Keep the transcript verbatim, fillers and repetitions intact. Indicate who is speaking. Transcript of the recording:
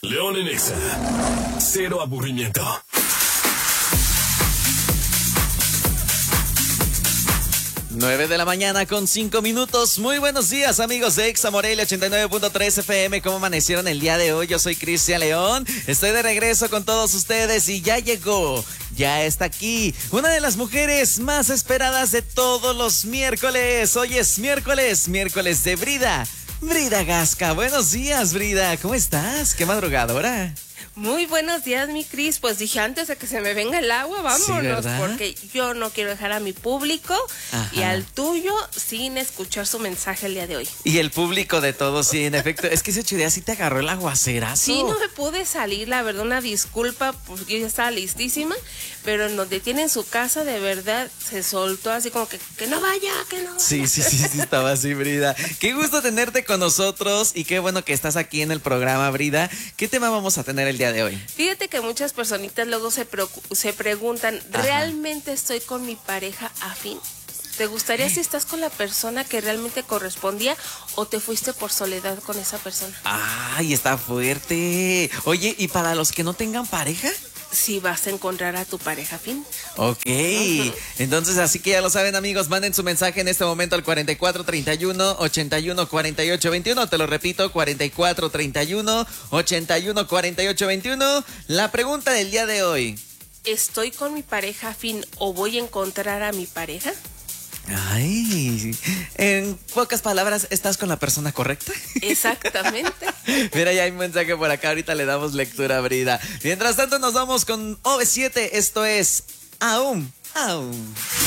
Speaker 1: León en Exa. Cero aburrimiento.
Speaker 2: nueve de la mañana con cinco minutos. Muy buenos días, amigos de Exa Morelia ochenta y nueve punto tres F M. ¿Cómo amanecieron el día de hoy? Yo soy Cristian León. Estoy de regreso con todos ustedes y ya llegó, ya está aquí, una de las mujeres más esperadas de todos los miércoles. Hoy es miércoles, miércoles de Brida. Brida Gasca. Buenos días, Brida. ¿Cómo estás? ¿Qué madrugadora?
Speaker 3: Muy buenos días, mi Cris. Pues dije, antes de que se me venga el agua, vámonos,
Speaker 2: sí,
Speaker 3: porque yo no quiero dejar a mi público
Speaker 2: Ajá.
Speaker 3: y al tuyo sin escuchar su mensaje el día de hoy.
Speaker 2: Y el público de todos, sí, en efecto. Es que ese ocho días sí te agarró el aguacerazo.
Speaker 3: Sí, no me pude salir, la verdad, una disculpa, porque yo ya estaba listísima, pero en donde tiene su casa, de verdad, se soltó así como que, que no vaya, que no vaya.
Speaker 2: Sí, sí, sí, sí, estaba así, Brida. Qué gusto tenerte con nosotros y qué bueno que estás aquí en el programa, Brida. ¿Qué tema vamos a tener el día de hoy?
Speaker 3: Fíjate que muchas personitas luego se, se preguntan,
Speaker 2: Ajá.
Speaker 3: ¿realmente estoy con mi pareja afín? ¿Te gustaría si estás con la persona que realmente correspondía o te fuiste por soledad con esa persona?
Speaker 2: Ay, está fuerte. Oye, ¿y para los que no tengan pareja?
Speaker 3: Si vas a encontrar a tu pareja afín.
Speaker 2: Ok, uh-huh. Entonces así que ya lo saben, amigos, manden su mensaje en este momento al cuarenta y cuatro treinta y uno ochenta y uno cuarenta y ocho veintiuno. Te lo repito, cuarenta y cuatro treinta y uno ochenta y uno cuarenta y ocho veintiuno. La pregunta del día de hoy:
Speaker 3: ¿estoy con mi pareja afín o voy a encontrar a mi pareja?
Speaker 2: Ay, en pocas palabras, ¿estás con la persona correcta?
Speaker 3: Exactamente.
Speaker 2: Mira, ya hay un mensaje por acá, ahorita le damos lectura a Brida. Mientras tanto nos vamos con O V siete, esto es Aún, Aún.